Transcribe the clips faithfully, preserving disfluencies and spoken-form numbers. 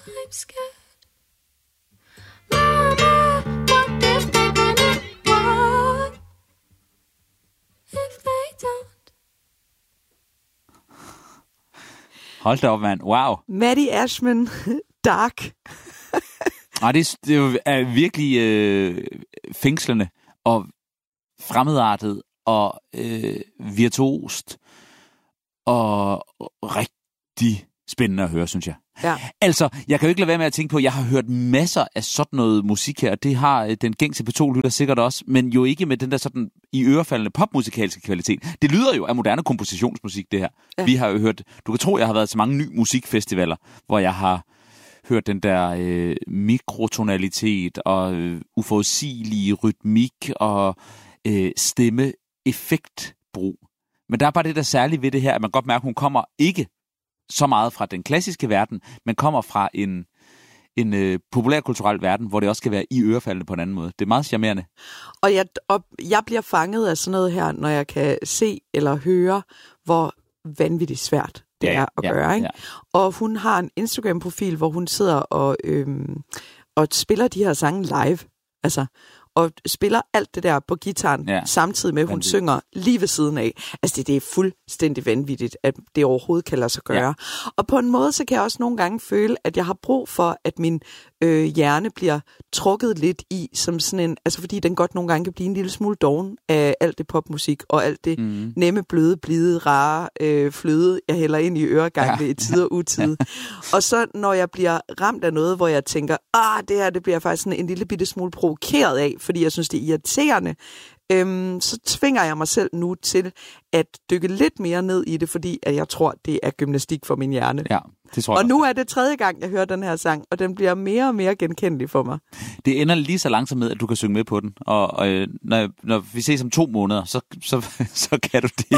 I'm scared. Mama, what if they don't? What if they don't? Hold da op, mand. Wow. Maddie Ashman, Dark. Ej, det, det er virkelig øh, fængslende og fremmedartet og øh, virtuost og rigtig spændende at høre, synes jeg. Ja. Altså, jeg kan jo ikke lade være med at tænke på, at jeg har hørt masser af sådan noget musik her, og det har øh, den gængse P to-lytter sikkert også, men jo ikke med den der sådan i ørefaldende popmusikalske kvalitet. Det lyder jo af moderne kompositionsmusik, det her. Ja. Vi har jo hørt, du kan tro, jeg har været til mange nye musikfestivaler, hvor jeg har hørt den der øh, mikrotonalitet og øh, uforudsigelige rytmik og øh, stemmeeffektbrug. Men der er bare det der særlige ved det her, at man godt mærker, at hun kommer ikke så meget fra den klassiske verden, men kommer fra en, en øh, populærkulturel verden, hvor det også skal være i ørefaldene på en anden måde. Det er meget charmerende. Og jeg, og jeg bliver fanget af sådan noget her, når jeg kan se eller høre, hvor vanvittigt svært det ja, ja, er at ja, gøre. Ikke? Ja. Og hun har en Instagram-profil, hvor hun sidder og, øhm, og spiller de her sange live. Altså, og spiller alt det der på gitaren, ja. Samtidig med, at hun vanvittigt. Synger lige ved siden af. Altså, det, det er fuldstændig vanvittigt, at det overhovedet kan lade sig gøre. Ja. Og på en måde, så kan jeg også nogle gange føle, at jeg har brug for, at min øh, hjerne bliver trukket lidt i, som sådan en, altså fordi den godt nogle gange kan blive en lille smule doven af alt det popmusik, og alt det mm. nemme, bløde, blide, rare øh, fløde, jeg hælder ind i øregangene ja. I tid og utid. Og så, når jeg bliver ramt af noget, hvor jeg tænker, ah, det her, det bliver faktisk sådan en lille bitte smule provokeret af, fordi jeg synes, det er irriterende, øhm, så tvinger jeg mig selv nu til at dykke lidt mere ned i det, fordi at jeg tror, det er gymnastik for min hjerne. Ja, det tror jeg. Og nu er det tredje gang, jeg hører den her sang, og den bliver mere og mere genkendelig for mig. Det ender lige så langsomt med, at du kan synge med på den. Og, og når, når vi ses om to måneder, så, så, så kan du det.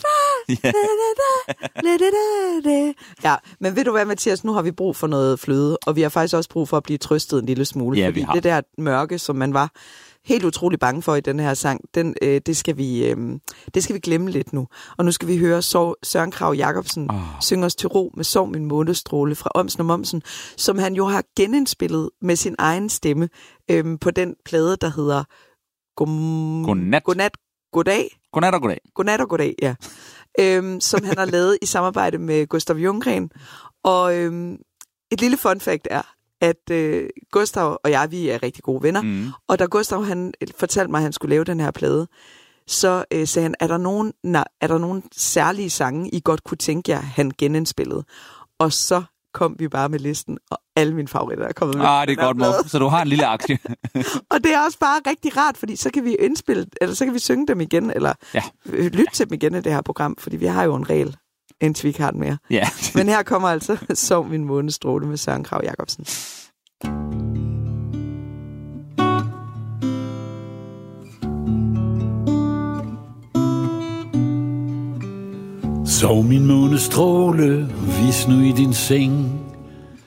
Ja, men ved du hvad, Mathias, nu har vi brug for noget fløde, og vi har faktisk også brug for at blive trøstet en lille smule, ja, fordi det der mørke, som man var helt utrolig bange for i den her sang, den, øh, det, skal vi, øh, det skal vi glemme lidt nu. Og nu skal vi høre så Søren Kragh Jacobsen oh. synge os til ro med Sov min månestråle fra Omsen og Momsen, som han jo har genindspillet med sin egen stemme øh, på den plade, der hedder Gom... Godnat. Godnat. Goddag. Godnat og goddag. Godnat og goddag, ja. øhm, som han har lavet i samarbejde med Gustav Ljunggren. Og øhm, et lille fun fact er, at øh, Gustav og jeg, vi er rigtig gode venner. Mm. Og da Gustav han fortalte mig, at han skulle lave den her plade, så øh, sagde han, er der, nogen, na, er der nogen særlige sange, I godt kunne tænke jer, han genindspillede? Og så kom vi bare med listen, og alle mine favoritter er kommet med. Ah, det er godt, Morten. Så du har en lille aktie. Og det er også bare rigtig rart, fordi så kan vi indspille, eller så kan vi synge dem igen, eller ja. lytte til dem igen i det her program, fordi vi har jo en regel, indtil vi ikke har den mere. Ja. Men her kommer altså Sov min månestråle med Søren Kragh Jacobsen. Sov min månestråle, vis nu i din seng.